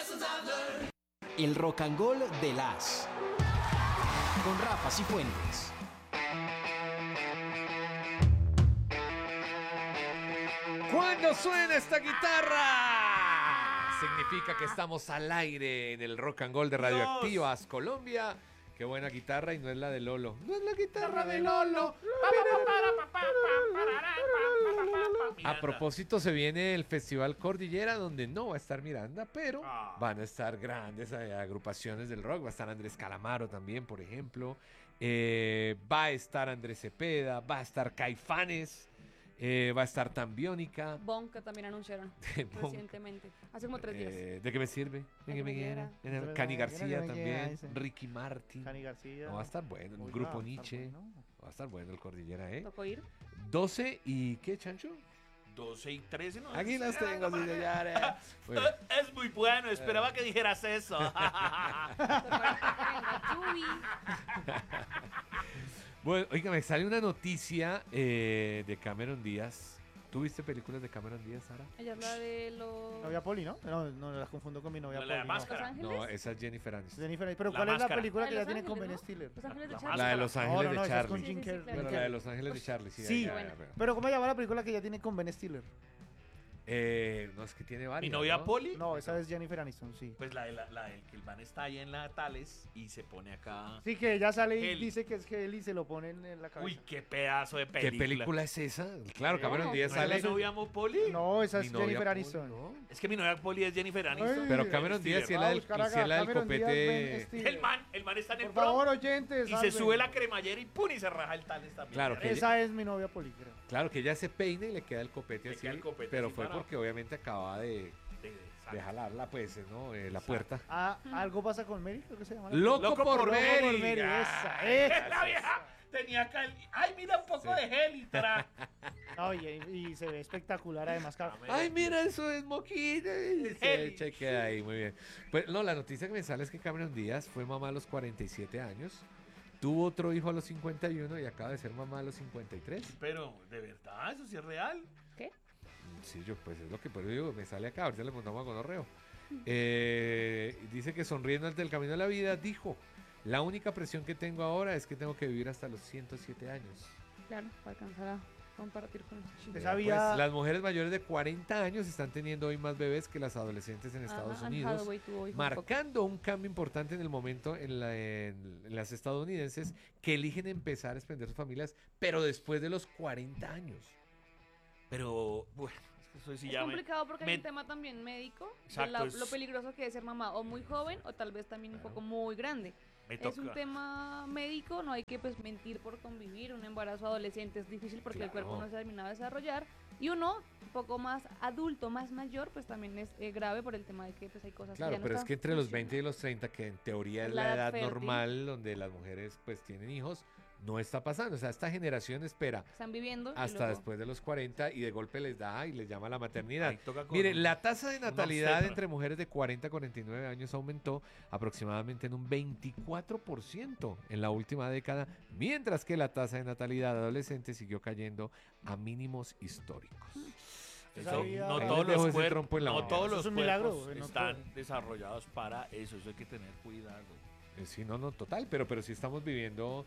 El rock and roll de las con Rafa Cifuentes. Cuando suena esta guitarra, significa que estamos al aire en el Rock and Roll de Radioactivas Colombia. Qué buena guitarra y no es la de Lolo. No es la guitarra de Lolo. A propósito, se viene el Festival Cordillera, donde no va a estar Miranda, pero van a estar grandes agrupaciones del rock. Va a estar Andrés Calamaro también, por ejemplo. Va a estar Andrés Cepeda, va a estar Caifanes. Va a estar Tambiónica. Bonk, que también anunciaron recientemente, hace como 3 días. ¿De qué me sirve? ¿De qué me quiera? Cani García también. Ricky Martin. Cani García. No, va a estar bueno. El grupo Nietzsche. Va a estar bueno el Cordillera, ¿eh? ¿Tocó ir? 12 y ¿qué, Chancho? 12 y 13, ¿no? Aquí las tengo, sí, señores. Bueno. Es muy bueno, esperaba que dijeras eso. Bueno, oiga, me sale una noticia de Cameron Díaz. ¿Tú viste películas de Cameron Díaz, Sara? Ella es la de los... Novia Poli, ¿no? No las confundo con mi novia La Poli. de Máscara. ¿Los Ángeles? No, esa es Jennifer Aniston. Jennifer, pero La ¿cuál es la Máscara. película que La ya de tiene Los con Ben Ángeles, Stiller? Los Ángeles de La Charlie. La de Los Ángeles de esa es Charlie. con Sí, Jim sí, Carrey. claro. La de Los Ángeles de Charlie, sí. Sí, ya, buena. pero ¿cómo se llama la película que ya tiene con Ben Stiller? no, es que tiene varias. Mi novia ¿no? Poli. No, esa es Jennifer Aniston, sí. Pues la del que el man está ahí en la Tales y se pone acá. Sí, que ella sale y Heli. dice que es Heli y se lo ponen en la cabeza. Uy, qué pedazo de película. ¿Qué película es esa? Claro, Cameron Díaz ¿No es sale. mi novia Poli? No, esa Mi es novia Jennifer Poli, Aniston. ¿no? Es que mi novia Poli es Jennifer Aniston. Ay, Pero Cameron Díaz sí es la del, Vamos, sí es la del Cameron Díaz, Ben copete. Stiller. El man está en el Por favor, prom oyentes. y se salven. sube la cremallera y ¡pum! Y se raja el Tales también. Claro que- Esa es mi novia Poli, creo. Claro que ella se peina y le queda el copete Le así. queda el copete Pero así fue parado. porque obviamente acababa de Exacto. jalarla, pues, ¿no? La puerta. Ah, ¿algo pasa con Mary? Creo que se llama. Loco por Mary. Por Mary, Ah, esa. La vieja tenía acá el... ¡Ay, mira un poco de gel y tra! Oye, y se ve espectacular además. Ay, mira, eso es moquita. Se chequea ahí, muy bien. Pues no, la noticia que me sale es que Cameron Díaz fue mamá a los 47 años. Tuvo otro hijo a los 51 y acaba de ser mamá a los 53. Pero, ¿de verdad? ¿Eso sí es real? ¿Qué? Sí, yo pues es lo que por digo, me sale acá, ahorita le montamos a Gonorreo. Dice que sonriendo ante el camino de la vida, dijo, la única presión que tengo ahora es que tengo que vivir hasta los 107 años. Claro, para alcanzar a compartir con los chicos. Esa vida- Pues, las mujeres mayores de 40 años están teniendo hoy más bebés que las adolescentes en Estados Anne Unidos, Hathaway tuvo hijos marcando un cambio importante en el momento en las estadounidenses que eligen empezar a expandir sus familias, pero después de los 40 años. Pero, bueno, es que eso sí Es ya complicado porque hay me- un tema también médico, de Exacto, es- lo peligroso que es ser mamá o muy joven o tal vez también un poco muy grande. Me Es un toca. tema médico, no hay que pues mentir por convivir. Un embarazo adolescente es difícil porque el Claro. cuerpo no se ha terminado de desarrollar. Y uno, un poco más adulto, más mayor, pues también es grave por el tema de que pues hay cosas Claro, que ya no pero es están que entre los funcionando. 20 y los 30, que en teoría es Es la la edad edad fértil. normal donde las mujeres pues tienen hijos, no está pasando. O sea, esta generación espera Están viviendo y hasta luego- después de los 40 y de golpe les da y les llama la maternidad. Ahí toca con Mire, la tasa de una natalidad obstetra. entre mujeres de 40 a 49 años aumentó aproximadamente en un 24% en la última década, mientras que la tasa de natalidad de adolescentes siguió cayendo a mínimos históricos. Eso, Sabía- no Ahí todos les dejo los ese trompo en la cuerpos, no mano. todos Eso los es un milagro, cuerpos no están todo. desarrollados para eso hay que tener cuidado. Sí, no, total, pero sí estamos viviendo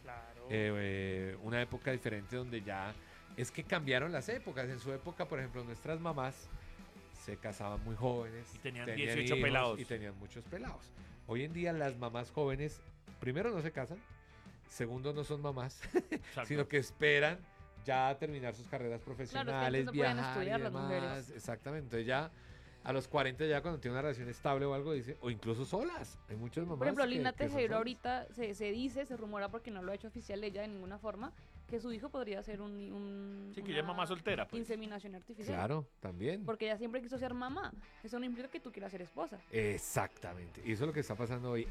una época diferente donde ya es que cambiaron las épocas. En su época, por ejemplo, nuestras mamás se casaban muy jóvenes Y tenían 18 hijos pelados. y tenían muchos pelados. Hoy en día las mamás jóvenes, primero no se casan, segundo no son mamás, sino que esperan ya terminar sus carreras profesionales, no podían viajar y estudiar las demás. mujeres. Exactamente, entonces ya a los 40 ya cuando tiene una relación estable o algo dice, o incluso solas. Hay muchas mamás. Por ejemplo, que- Lina que son Tejero solas. ahorita se dice, se rumora porque no lo ha hecho oficial ella de ninguna forma, que su hijo podría ser Sí, que ella es mamá soltera, pues. inseminación artificial. Claro, también. Porque ella siempre quiso ser mamá. Eso no implica que tú quieras ser esposa. Exactamente. Y eso es lo que está pasando hoy.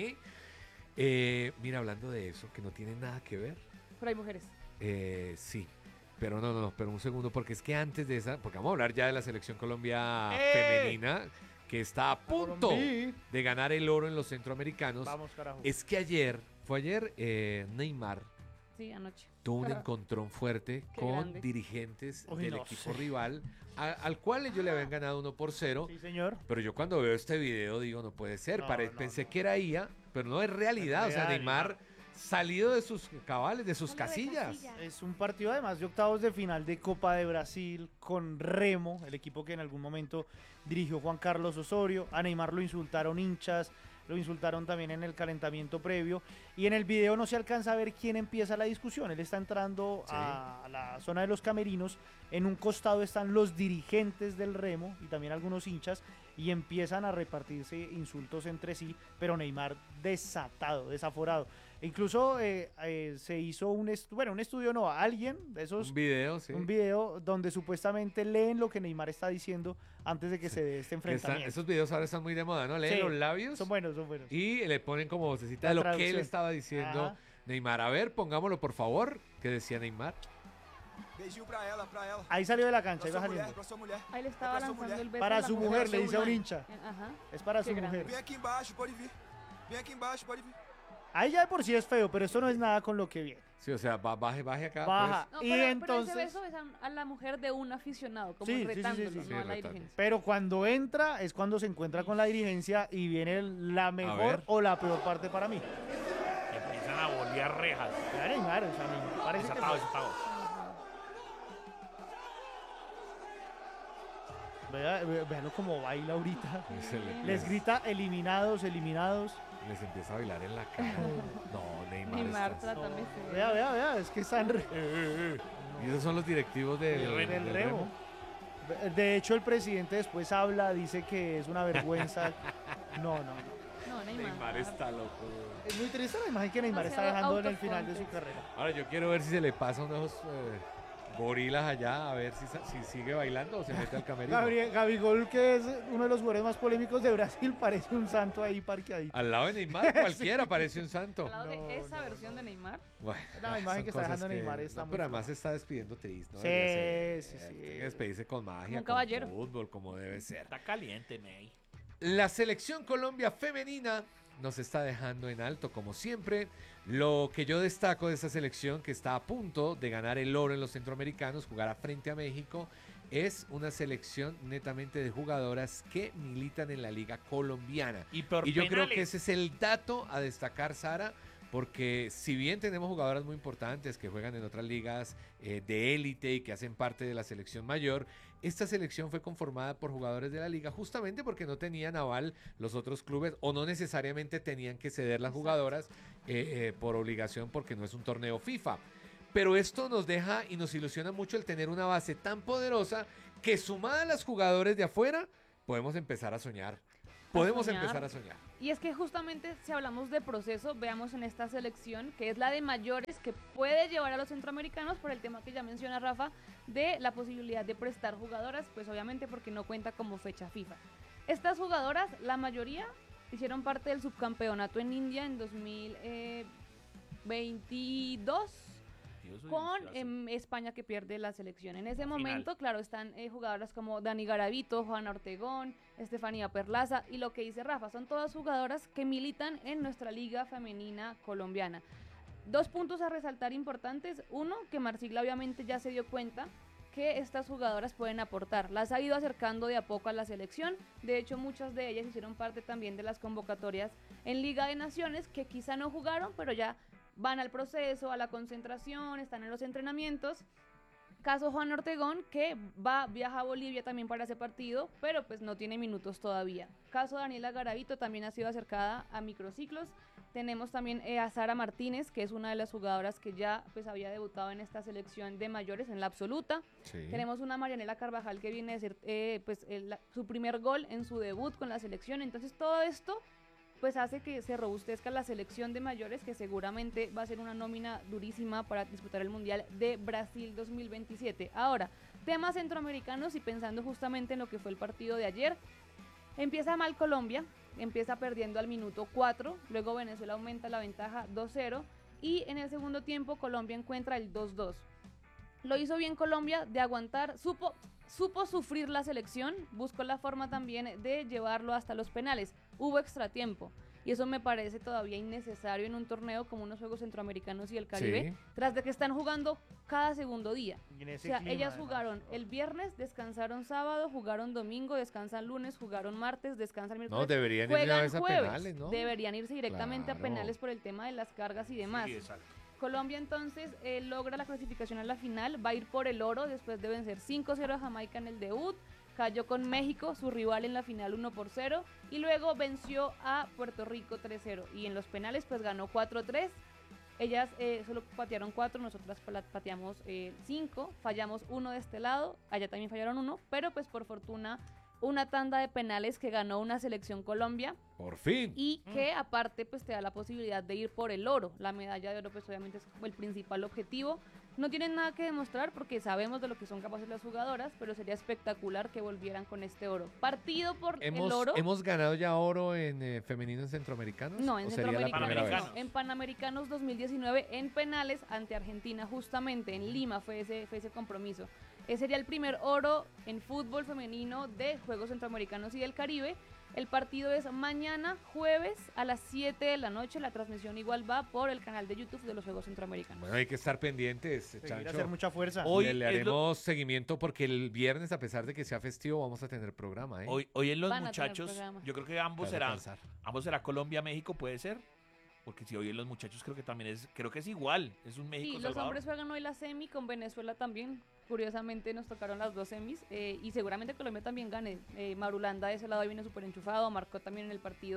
Mira, hablando de eso, que no tiene nada que ver. Pero hay mujeres. Sí. Pero no, pero un segundo, porque es que antes de esa, porque vamos a hablar ya de la selección Colombia femenina, que está a punto Colombia. de ganar el oro en los centroamericanos. Vamos, carajo. Es que fue ayer, Neymar Sí, anoche. tuvo un encontrón fuerte Qué con grande. dirigentes Uy, del no equipo sé. rival, al cual ellos le habían ganado 1-0. Sí, señor. Pero yo cuando veo este video digo, no puede ser. No, Pensé no. que era IA, pero no es realidad. Es O sea, real, Neymar salido de sus cabales, de sus casillas. Es un partido además de octavos de final de Copa de Brasil con Remo, el equipo que en algún momento dirigió Juan Carlos Osorio. A Neymar lo insultaron hinchas, lo insultaron también en el calentamiento previo. Y en el video no se alcanza a ver quién empieza la discusión. Él está entrando Sí. a la zona de los camerinos. En un costado están los dirigentes del Remo y también algunos hinchas. Y empiezan a repartirse insultos entre sí, pero Neymar desatado, desaforado. E incluso se hizo un estudio no, alguien de esos, Un video, sí. un video donde supuestamente leen lo que Neymar está diciendo antes de que se dé este Que enfrentamiento. esos videos ahora están muy de moda, ¿no? Leen Sí, los labios Son buenos, son buenos. y le ponen como vocecita La de lo que él traducción. estaba diciendo Ajá. Neymar. A ver, pongámoslo por favor. ¿Qué decía Neymar? Beijinho pra ela, pra ela. Ahí salió de la cancha, Pra ahí va sua mulher, saliendo. pra sua mulher. Ahí le estaba Para su lanzando mujer. el beso a Para la su mujer, le dice a un Mujer. hincha. Ajá. Es para Qué su grande. mujer. Vem aqui embaixo, pode vir. Vem aqui embaixo, pode vir. Ahí ya de por sí es feo, pero esto no es nada con lo que viene. Sí, o sea, baje acá. Baja. No, Y pero entonces, ese beso es a la mujer de un aficionado, como Sí, sí, sí, sí, retándolo, sí. no Sí, a la retando. dirigencia. pero cuando entra es cuando se encuentra con la dirigencia y viene la mejor ver. o la peor parte para mí. Empiezan a bolear rejas. Ya Neymar, o sea, Neymar parece que Desatado, desatado. Veanlo como baila ahorita. Se le- Les grita eliminados, eliminados. les empieza a bailar en la cara. No, Neymar. Neymar está- trátame feo. Vea, es que están Y esos son los directivos del del Remo. De hecho, el presidente después habla, dice que es una vergüenza. No. No, Neymar. Neymar está loco. Es muy triste la imagen que Neymar está Demasiado dejando en el final de su autocontext. carrera. Ahora yo quiero ver si se le pasa uno de esos gorilas allá, a ver si sigue bailando o se mete al camerino. Gabigol, que es uno de los jugadores más polémicos de Brasil, parece un santo ahí parqueadito. Al lado de Neymar, cualquiera parece un santo. Al lado No, de esa no, versión de Neymar. Bueno, La imagen son que está cosas dejando Neymar está muy pero además floja. se está despidiendo triste, ¿no? Sí, Debería ser, sí. tiene que despedirse con magia, Como un con caballero. fútbol, como debe ser. Está caliente, Ney. La selección Colombia femenina nos está dejando en alto, como siempre. Lo que yo destaco de esta selección, que está a punto de ganar el oro en los centroamericanos, jugará frente a México, es una selección netamente de jugadoras que militan en la liga colombiana. Y por Y yo creo que penales. ese es el dato a destacar, Sara, porque si bien tenemos jugadoras muy importantes que juegan en otras ligas de élite y que hacen parte de la selección mayor, esta selección fue conformada por jugadores de la liga justamente porque no tenían aval los otros clubes o no necesariamente tenían que ceder las jugadoras por obligación porque no es un torneo FIFA. Pero esto nos deja y nos ilusiona mucho el tener una base tan poderosa que sumada a los jugadores de afuera podemos empezar a soñar. Podemos soñar. empezar a soñar. Y es que justamente si hablamos de proceso, veamos en esta selección, que es la de mayores, que puede llevar a los centroamericanos por el tema que ya menciona Rafa, de la posibilidad de prestar jugadoras, pues obviamente porque no cuenta como fecha FIFA. Estas jugadoras, la mayoría, hicieron parte del subcampeonato en India en 2022. Con España que pierde la selección. En ese La momento, final. claro, están jugadoras como Dani Garavito, Juana Ortegón, Estefanía Perlaza y lo que dice Rafa, son todas jugadoras que militan en nuestra liga femenina colombiana. Dos puntos a resaltar importantes. Uno, que Marsiglia obviamente ya se dio cuenta que estas jugadoras pueden aportar. Las ha ido acercando de a poco a la selección. De hecho, muchas de ellas hicieron parte también de las convocatorias en Liga de Naciones, que quizá no jugaron, pero ya van al proceso, a la concentración, están en los entrenamientos. Caso Juan Ortegón, que viaja a Bolivia también para ese partido, pero pues no tiene minutos todavía. Caso Daniela Garavito, también ha sido acercada a microciclos. Tenemos también a Sara Martínez, que es una de las jugadoras que ya pues había debutado en esta selección de mayores en la absoluta. Sí. Tenemos una Marianela Carvajal que viene a hacer su primer gol en su debut con la selección. Entonces todo esto pues hace que se robustezca la selección de mayores, que seguramente va a ser una nómina durísima para disputar el Mundial de Brasil 2027. Ahora, temas centroamericanos y pensando justamente en lo que fue el partido de ayer, empieza mal Colombia, empieza perdiendo al minuto 4, luego Venezuela aumenta la ventaja 2-0 y en el segundo tiempo Colombia encuentra el 2-2. Lo hizo bien Colombia de aguantar, supo sufrir la selección, buscó la forma también de llevarlo hasta los penales. Hubo extratiempo. y eso me parece todavía innecesario en un torneo como unos Juegos Centroamericanos y el Caribe, Sí. tras de que están jugando cada segundo día. Y en O ese sea, clima, ellas además. jugaron el viernes, descansaron sábado, jugaron domingo, descansan lunes, jugaron martes, descansan miércoles. No, deberían ir de una juegan vez a jueves. penales, ¿no? Deberían irse directamente Claro. a penales por el tema de las cargas y demás. Sí, exacto. Colombia entonces logra la clasificación a la final, va a ir por el oro después de vencer 5-0 a Jamaica en el debut, cayó con México, su rival en la final 1-0, y luego venció a Puerto Rico 3-0, y en los penales pues ganó 4-3. Ellas solo patearon 4, nosotras pateamos 5, fallamos 1 de este lado, allá también fallaron 1, pero pues por fortuna una tanda de penales que ganó una selección Colombia Por fin. y que aparte pues te da la posibilidad de ir por el oro. La medalla de oro pues obviamente es como el principal objetivo. No tienen nada que demostrar porque sabemos de lo que son capaces las jugadoras, pero sería espectacular que volvieran con este oro. Partido por el oro. ¿Hemos ganado ya oro en femenino en centroamericanos? No, en ¿O sería la primera vez? Centroamericanos. En Panamericanos 2019 en penales ante Argentina, justamente en Lima fue ese compromiso. Ese sería el primer oro en fútbol femenino de Juegos Centroamericanos y del Caribe. El partido es mañana, jueves, a las 7 de la noche. La transmisión igual va por el canal de YouTube de los Juegos Centroamericanos. Bueno, hay que estar pendientes, Seguir a Chancho. hacer mucha fuerza. Hoy le es lo- haremos seguimiento porque el viernes, a pesar de que sea festivo, vamos a tener programa, ¿eh? Hoy en los Van a tener muchachos, programa. yo creo que Para descansar. ambos será Colombia-México, puede ser. Porque si hoy en los muchachos creo que también creo que es igual. Es un Sí, México los Salvador. hombres juegan hoy la semi con Venezuela también. Curiosamente nos tocaron las dos semis y seguramente Colombia también gane. Marulanda de ese lado ahí viene súper enchufado, marcó también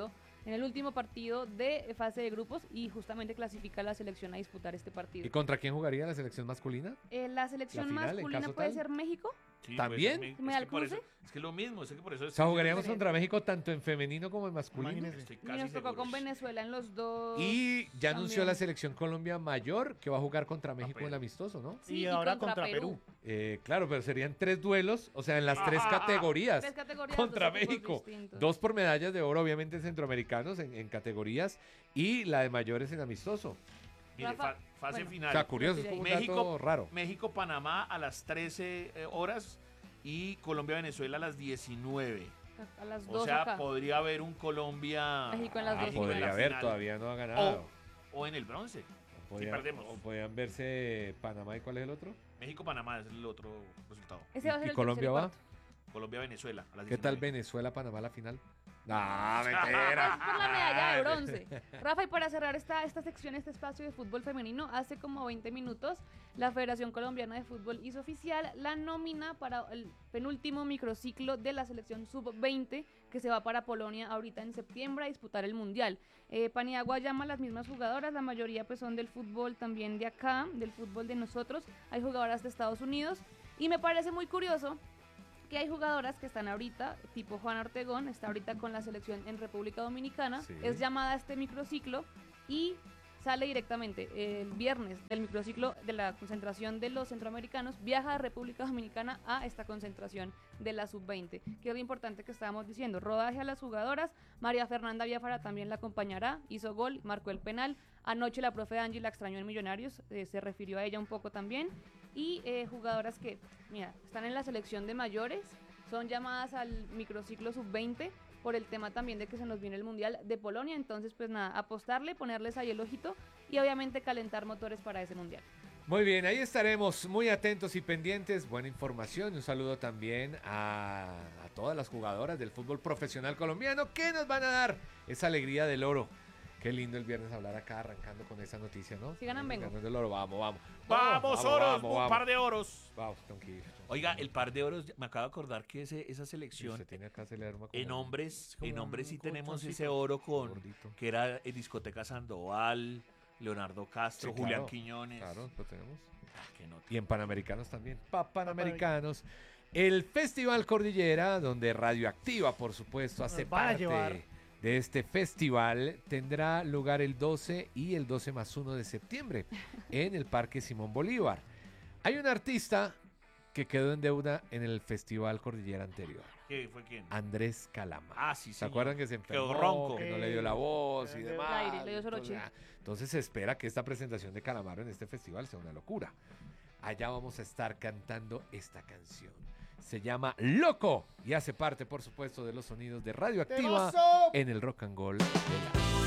en el último partido de fase de grupos y justamente clasifica a la selección a disputar este ¿Y partido. contra quién jugaría la selección masculina? La selección ¿La final, en masculina caso puede tal? ser México. Sí, ¿También? puede ser ¿Me es, que por alcance? eso, es que es lo mismo, es que por eso O sea, jugaríamos Sí. contra México tanto en femenino como en masculino. Imagínese. estoy Y casi nos tocó seguro. con Venezuela en los dos. Y ya anunció También. la selección Colombia mayor que va a jugar contra México en Perú. el amistoso, ¿no? Sí, y ahora contra Perú. Claro, pero serían 3 duelos, o sea, en las 3 categorías. Tres categorías, Contra dos equipos México. distintos. 2 por medallas de oro, obviamente, centroamericanos en categorías y la de mayores en amistoso. Mire, Rafa, fase bueno. final. O sea, curioso, es como un México- dato raro. México-Panamá a las 13 horas y Colombia-Venezuela a las 19. A las O dos sea, acá. podría haber un Colombia. México en las dos. México en Podría la haber, final. todavía no ha ganado. O en el bronce. O podían, perdemos. o podían verse Panamá y ¿cuál es el otro? México-Panamá es el otro resultado. Ese va a ser ¿Y el Colombia tercer y va? cuarto. Colombia-Venezuela a las 19. ¿Qué tal Venezuela-Panamá la final? No, mentira. Por la medalla de bronce. Rafa, y para cerrar esta sección, este espacio de fútbol femenino, hace como 20 minutos la Federación Colombiana de Fútbol hizo oficial la nómina para el penúltimo microciclo de la selección sub-20 que se va para Polonia ahorita en septiembre a disputar el Mundial. Paniagua llama a las mismas jugadoras, la mayoría pues son del fútbol también de acá, del fútbol de nosotros. Hay jugadoras de Estados Unidos y me parece muy curioso que hay jugadoras que están ahorita, tipo Juana Ortegón, está ahorita con la selección en República Dominicana, Sí. es llamada a este microciclo y sale directamente el viernes del microciclo de la concentración de los centroamericanos, viaja a República Dominicana a esta concentración de la sub-20, que es lo importante que estábamos diciendo, rodaje a las jugadoras, María Fernanda Biafara también la acompañará, hizo gol, marcó el penal, anoche la profe Angie la extrañó en Millonarios, se refirió a ella un poco también, y jugadoras que, mira, están en la selección de mayores, son llamadas al microciclo sub-20 por el tema también de que se nos viene el Mundial de Polonia, entonces pues nada, apostarle, ponerles ahí el ojito y obviamente calentar motores para ese Mundial. Muy bien, ahí estaremos muy atentos y pendientes. Buena información. Un saludo también a todas las jugadoras del fútbol profesional colombiano que nos van a dar esa alegría del oro. Qué lindo el viernes hablar acá arrancando con esa noticia, ¿no? Si ganan, vengo. Ganando el oro, vamos, vamos. ¡Vamos, oros! vamos, ¡Un par de oros! Vamos, tengo que ir. Oiga, el par de oros, me acabo de acordar que esa Sí, selección, usted tiene acá acelerarme en hombres, como en hombres sí un tenemos colchoncito. ese oro con, gordito. que era en Discoteca Sandoval, Leonardo Castro, Sí, claro, Julián Quiñones. Claro, lo tenemos. Ah, qué nota. Y en Panamericanos también. Panamericanos. El Festival Cordillera, donde Radioactiva, por supuesto, hace Nos van a parte llevar. de este festival, tendrá lugar el 12 y el 12+1 de septiembre en el Parque Simón Bolívar. Hay un artista que quedó en deuda en el Festival Cordillera anterior, ¿Qué fue quién? Andrés Calamaro. Ah, sí, ¿Se señor. acuerdan que se enfermó, Quedó ronco. que no le dio la voz y Sí. demás? El aire, le dio soroche. Entonces se espera que esta presentación de Calamaro en este festival sea una locura. Allá vamos a estar cantando esta canción. Se llama Loco y hace parte, por supuesto, de los sonidos de Radioactiva ¡Temazo! en el Rock and Roll de la